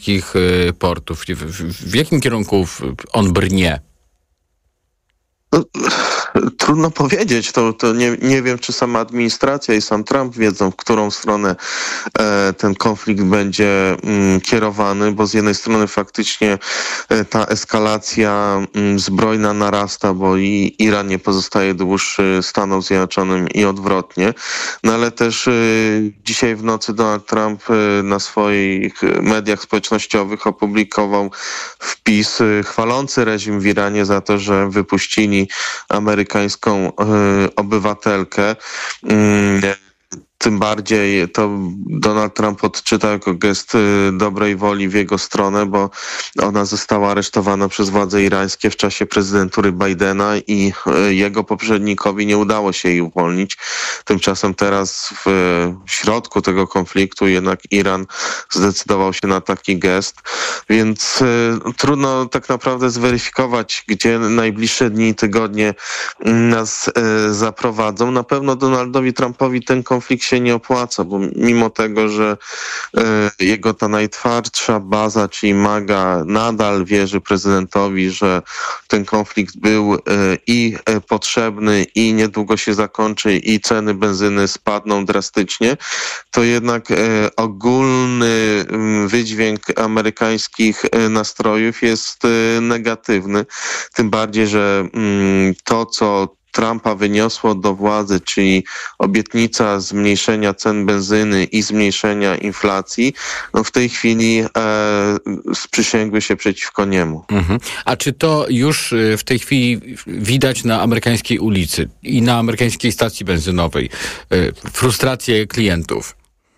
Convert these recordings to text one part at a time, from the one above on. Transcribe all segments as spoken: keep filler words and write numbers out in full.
amerykańskich portów? W, w, w jakim kierunku on brnie? No, trudno powiedzieć, to, to nie, nie wiem, czy sama administracja i sam Trump wiedzą, w którą stronę e, ten konflikt będzie mm, kierowany, bo z jednej strony faktycznie e, ta eskalacja mm, zbrojna narasta, bo i Iran nie pozostaje dłuższy Stanom Zjednoczonym i odwrotnie, no ale też e, dzisiaj w nocy Donald Trump e, na swoich mediach społecznościowych opublikował wpis e, chwalący reżim w Iranie za to, że wypuścili amerykańską y, obywatelkę. Y, Tym bardziej to Donald Trump odczytał jako gest dobrej woli w jego stronę, bo ona została aresztowana przez władze irańskie w czasie prezydentury Bidena i jego poprzednikowi nie udało się jej uwolnić. Tymczasem teraz w środku tego konfliktu jednak Iran zdecydował się na taki gest, więc trudno tak naprawdę zweryfikować, gdzie najbliższe dni i tygodnie nas zaprowadzą. Na pewno Donaldowi Trumpowi ten konflikt się nie opłaca, bo mimo tego, że e, jego ta najtwardsza baza, czyli MAGA, nadal wierzy prezydentowi, że ten konflikt był e, i e, potrzebny, i niedługo się zakończy, i ceny benzyny spadną drastycznie, to jednak e, ogólny m, wydźwięk amerykańskich e, nastrojów jest e, negatywny. Tym bardziej, że m, to, co Trumpa wyniosło do władzy, czyli obietnica zmniejszenia cen benzyny i zmniejszenia inflacji, no w tej chwili e, sprzysięgły się przeciwko niemu. Mhm. A czy to już w tej chwili widać na amerykańskiej ulicy i na amerykańskiej stacji benzynowej? Frustrację klientów?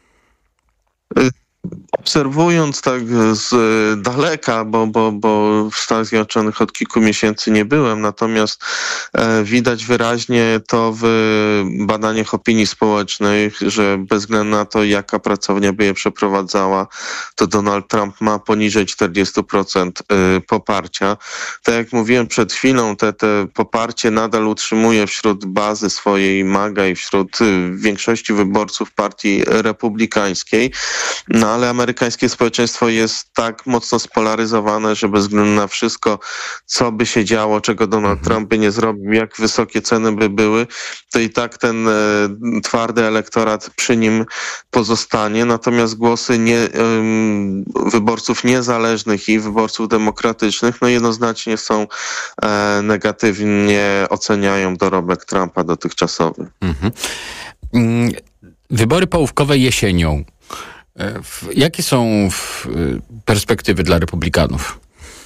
Y- Obserwując tak z daleka, bo, bo, bo w Stanach Zjednoczonych od kilku miesięcy nie byłem, natomiast e, widać wyraźnie to w badaniach opinii społecznej, że bez względu na to, jaka pracownia by je przeprowadzała, to Donald Trump ma poniżej czterdzieści procent e, poparcia. Tak jak mówiłem przed chwilą, te, te poparcie nadal utrzymuje wśród bazy swojej MAGA i wśród e, większości wyborców partii republikańskiej, no ale amerykańskie społeczeństwo jest tak mocno spolaryzowane, że bez względu na wszystko, co by się działo, czego Donald Trump by nie zrobił, jak wysokie ceny by były, to i tak ten e, twardy elektorat przy nim pozostanie. Natomiast głosy nie, e, wyborców niezależnych i wyborców demokratycznych no jednoznacznie są e, negatywnie oceniają dorobek Trumpa dotychczasowy. Mhm. Wybory połówkowe jesienią. Jakie są perspektywy dla republikanów?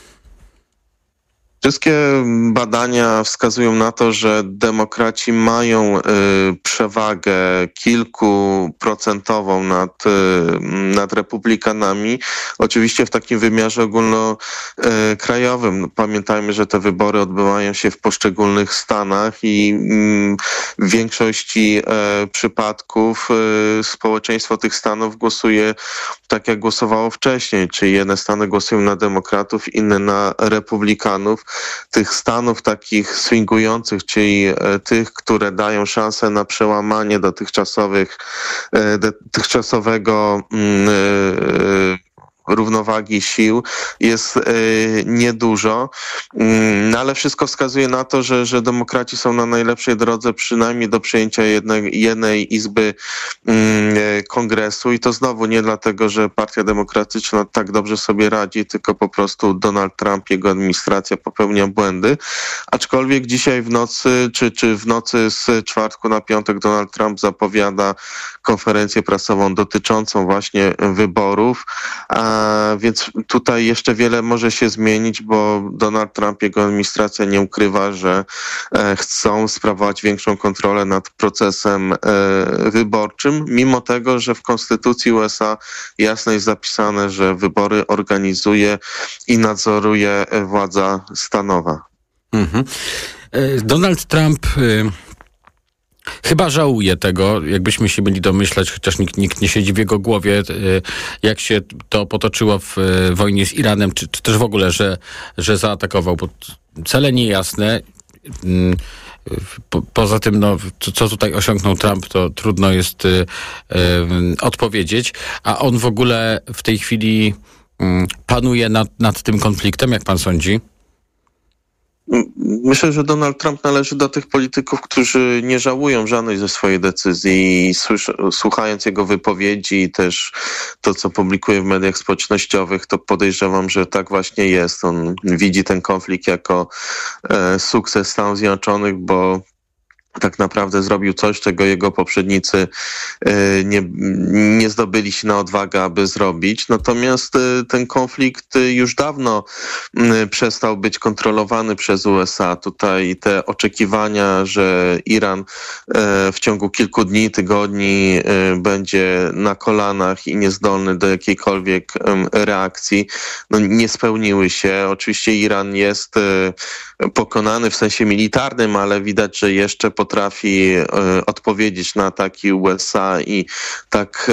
Wszystkie badania wskazują na to, że demokraci mają y, przewagę kilkuprocentową nad, y, nad republikanami. Oczywiście w takim wymiarze ogólnokrajowym. Pamiętajmy, że te wybory odbywają się w poszczególnych stanach i y, w większości y, przypadków y, społeczeństwo tych stanów głosuje tak, jak głosowało wcześniej. Czyli jedne stany głosują na demokratów, inne na republikanów. Tych stanów takich swingujących, czyli e, tych, które dają szansę na przełamanie dotychczasowych, e, dotychczasowego mm, e, równowagi sił jest y, niedużo, y, no ale wszystko wskazuje na to, że, że demokraci są na najlepszej drodze przynajmniej do przejęcia jednej, jednej izby y, kongresu i to znowu nie dlatego, że Partia Demokratyczna tak dobrze sobie radzi, tylko po prostu Donald Trump, jego administracja popełnia błędy, aczkolwiek dzisiaj w nocy, czy, czy w nocy z czwartku na piątek Donald Trump zapowiada konferencję prasową dotyczącą właśnie wyborów, a więc tutaj jeszcze wiele może się zmienić, bo Donald Trump, jego administracja nie ukrywa, że e, chcą sprawować większą kontrolę nad procesem e, wyborczym, mimo tego, że w Konstytucji U S A jasno jest zapisane, że wybory organizuje i nadzoruje władza stanowa. Mhm. Donald Trump y- chyba żałuje tego, jakbyśmy się mieli domyślać, chociaż nikt, nikt nie siedzi w jego głowie, jak się to potoczyło w wojnie z Iranem, czy, czy też w ogóle, że, że zaatakował, bo cele niejasne. Po, poza tym, no, co, co tutaj osiągnął Trump, to trudno jest y, y, odpowiedzieć, a on w ogóle w tej chwili panuje nad, nad tym konfliktem, jak pan sądzi? Myślę, że Donald Trump należy do tych polityków, którzy nie żałują żadnej ze swojej decyzji i słysz, słuchając jego wypowiedzi i też to, co publikuje w mediach społecznościowych, to podejrzewam, że tak właśnie jest. On widzi ten konflikt jako e, sukces Stanów Zjednoczonych, bo tak naprawdę zrobił coś, czego jego poprzednicy nie, nie zdobyli się na odwagę, aby zrobić. Natomiast ten konflikt już dawno przestał być kontrolowany przez U S A. Tutaj te oczekiwania, że Iran w ciągu kilku dni, tygodni będzie na kolanach i niezdolny do jakiejkolwiek reakcji, no nie spełniły się. Oczywiście Iran jest pokonany w sensie militarnym, ale widać, że jeszcze potrafi y, odpowiedzieć na ataki U S A i tak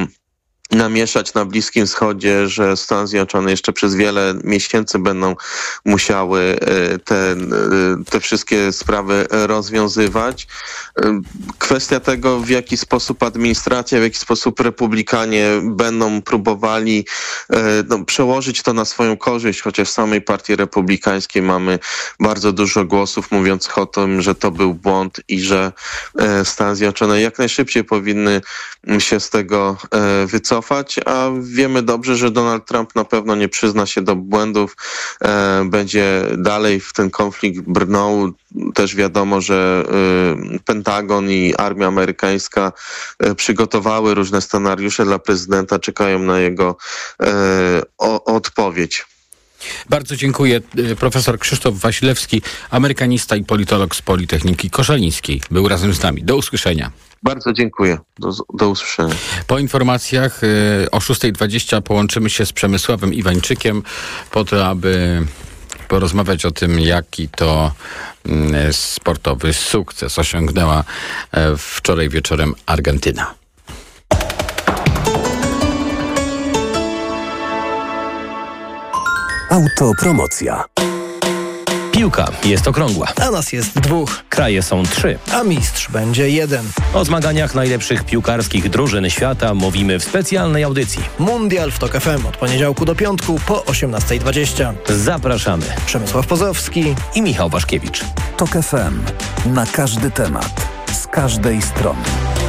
y, namieszać na Bliskim Wschodzie, że Stany Zjednoczone jeszcze przez wiele miesięcy będą musiały y, te, y, te wszystkie sprawy rozwiązywać. Y, kwestia tego, w jaki sposób administracja, w jaki sposób republikanie będą próbowali y, no, przełożyć to na swoją korzyść, chociaż w samej partii republikańskiej mamy bardzo dużo głosów mówiących o tym, że to był błąd i że y, Stany Zjednoczone jak najszybciej powinny się z tego y, wycofać, a wiemy dobrze, że Donald Trump na pewno nie przyzna się do błędów, y, będzie dalej w ten konflikt brnął. Też wiadomo, że y, Pentagon i armia amerykańska y, przygotowały różne scenariusze dla prezydenta, czekają na jego y, o, odpowiedź. Bardzo dziękuję. Profesor Krzysztof Wasilewski, amerykanista i politolog z Politechniki Koszalińskiej, był razem z nami. Do usłyszenia. Bardzo dziękuję. Do, do usłyszenia. Po informacjach y, o szósta dwadzieścia połączymy się z Przemysławem Iwańczykiem po to, aby porozmawiać o tym, jaki to y, sportowy sukces osiągnęła y, wczoraj wieczorem Argentyna. Autopromocja. Piłka jest okrągła. A nas jest dwóch. Kraje są trzy. A mistrz będzie jeden. O zmaganiach najlepszych piłkarskich drużyn świata mówimy w specjalnej audycji. Mundial w Tok F M od poniedziałku do piątku po osiemnasta dwadzieścia. Zapraszamy. Przemysław Pozowski i Michał Waszkiewicz. Tok F M. Na każdy temat. Z każdej strony.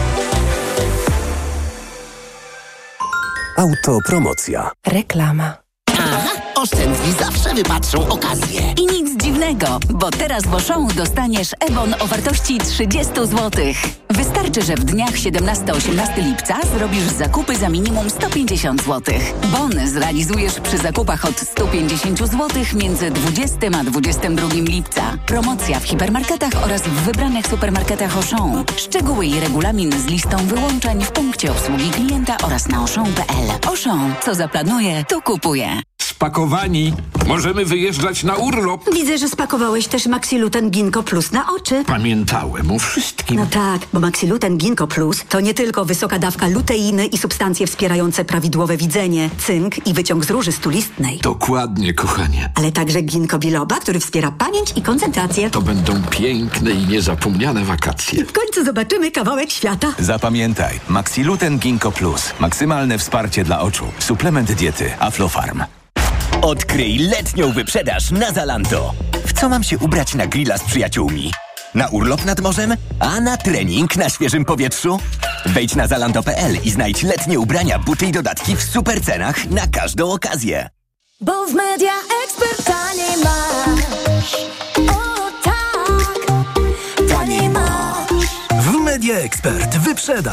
Autopromocja. Reklama. Aha, oszczędni zawsze wypatrzą okazję. I nic dziwnego, bo teraz w Auchan dostaniesz e-bon o wartości trzydzieści złotych. Wystarczy, że w dniach siedemnastego do osiemnastego lipca zrobisz zakupy za minimum sto pięćdziesiąt złotych. Bon zrealizujesz przy zakupach od sto pięćdziesiąt złotych między dwudziestego a dwudziestego drugiego lipca. Promocja w hipermarketach oraz w wybranych supermarketach Auchan. Szczegóły i regulamin z listą wyłączeń w punkcie obsługi klienta oraz na auchan kropka p l. Auchan, co zaplanuje, to kupuje. Spakowani. Możemy wyjeżdżać na urlop. Widzę, że spakowałeś też Maxiluten Ginkgo Plus na oczy. Pamiętałem o wszystkim. No tak, bo Maxiluten Ginkgo Plus to nie tylko wysoka dawka luteiny i substancje wspierające prawidłowe widzenie, cynk i wyciąg z róży stulistnej. Dokładnie, kochanie. Ale także ginkgo biloba, który wspiera pamięć i koncentrację. To będą piękne i niezapomniane wakacje. W końcu zobaczymy kawałek świata. Zapamiętaj, Maxiluten Ginkgo Plus. Maksymalne wsparcie dla oczu. Suplement diety Aflofarm. Odkryj letnią wyprzedaż na Zalando. W co mam się ubrać na grilla z przyjaciółmi? Na urlop nad morzem? A na trening na świeżym powietrzu? Wejdź na zalando kropka p l i znajdź letnie ubrania, buty i dodatki w super cenach na każdą okazję. Bo w Media Expert taniej masz. O tak, taniej masz. W Media Expert wyprzeda.